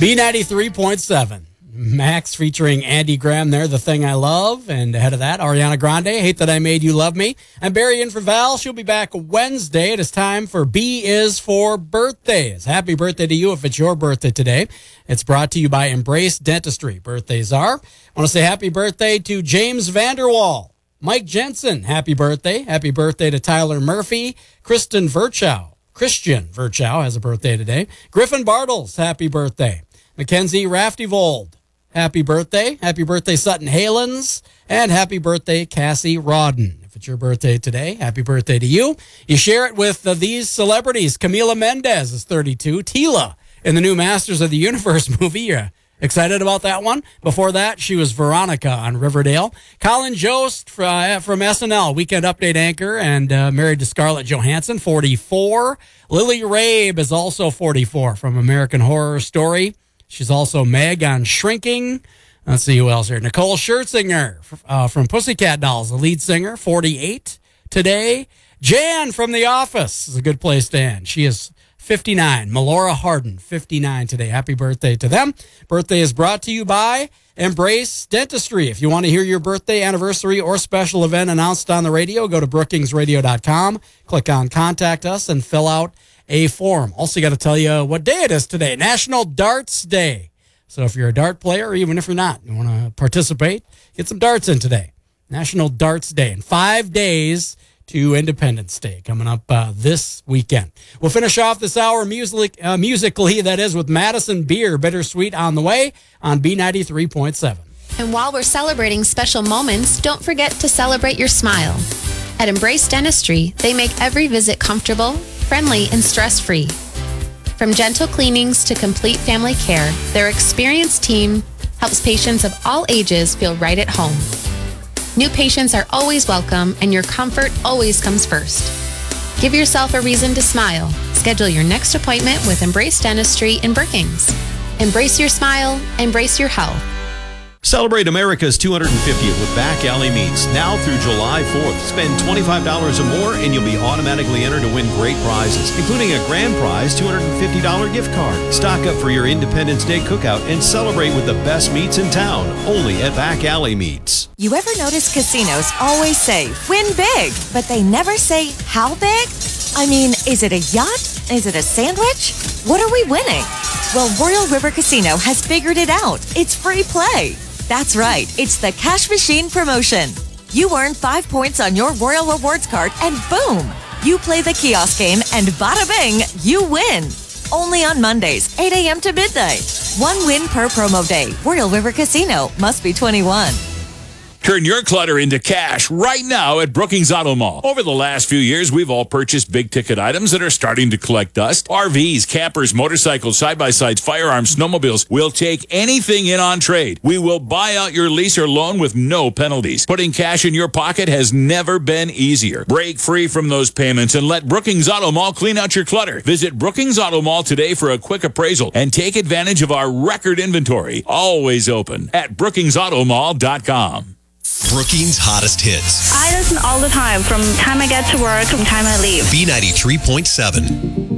B93.7. Max featuring Andy Graham there, The Thing I Love. And ahead of that, Ariana Grande, Hate That I Made You Love Me. I'm Barry in for Val. She'll be back Wednesday. It is time for B is for Birthdays. Happy birthday to you if it's your birthday today. It's brought to you by Embrace Dentistry. Birthdays are. I want to say happy birthday to James Vanderwall. Mike Jensen, happy birthday. Happy birthday to Tyler Murphy. Christian Virchow has a birthday today. Griffin Bartles, happy birthday. Mackenzie Raftyvold, happy birthday. Happy birthday, Sutton Halens. And happy birthday, Cassie Rodden. If it's your birthday today, happy birthday to you. You share it with these celebrities. Camila Mendez is 32. Tila in the new Masters of the Universe movie. You're excited about that one? Before that, she was Veronica on Riverdale. Colin Jost from SNL, Weekend Update anchor, and married to Scarlett Johansson, 44. Lily Rabe is also 44 from American Horror Story. She's also Meg on Shrinking. Let's see who else here. Nicole Scherzinger from Pussycat Dolls, the lead singer, 48 today. Jan from The Office is a good place to end. She is 59. Melora Hardin, 59 today. Happy birthday to them. Birthday is brought to you by Embrace Dentistry. If you want to hear your birthday, anniversary, or special event announced on the radio, go to brookingsradio.com, click on Contact Us, and fill out a form. Also, got to tell you what day it is today. National Darts Day. So if you're a dart player, or even if you're not, you want to participate, get some darts in today. National Darts Day. And 5 days to Independence Day coming up this weekend. We'll finish off this hour musically, that is, with Madison Beer, Bittersweet on the way on B93.7. And while we're celebrating special moments, don't forget to celebrate your smile. At Embrace Dentistry, they make every visit comfortable, friendly, and stress-free. From gentle cleanings to complete family care, their experienced team helps patients of all ages feel right at home. New patients are always welcome, and your comfort always comes first. Give yourself a reason to smile. Schedule your next appointment with Embrace Dentistry in Brookings. Embrace your smile, embrace your health. Celebrate America's 250th with Back Alley Meats now through July 4th. Spend $25 or more and you'll be automatically entered to win great prizes, including a grand prize $250 gift card. Stock up for your Independence Day cookout and celebrate with the best meats in town, only at Back Alley Meats. You ever notice casinos always say, win big, but they never say, how big? I mean, is it a yacht? Is it a sandwich? What are we winning? Well, Royal River Casino has figured it out. It's free play. That's right. It's the Cash Machine promotion. You earn 5 points on your Royal Rewards card and boom! You play the kiosk game and bada bing, you win. Only on Mondays, 8 a.m. to midnight. 1 win per promo day. Royal River Casino. Must be 21. Turn your clutter into cash right now at Brookings Auto Mall. Over the last few years, we've all purchased big-ticket items that are starting to collect dust. RVs, campers, motorcycles, side-by-sides, firearms, snowmobiles. We'll take anything in on trade. We will buy out your lease or loan with no penalties. Putting cash in your pocket has never been easier. Break free from those payments and let Brookings Auto Mall clean out your clutter. Visit Brookings Auto Mall today for a quick appraisal and take advantage of our record inventory. Always open at brookingsautomall.com. Brookings' hottest hits. I listen all the time, from time I get to work, from time I leave. B93.7.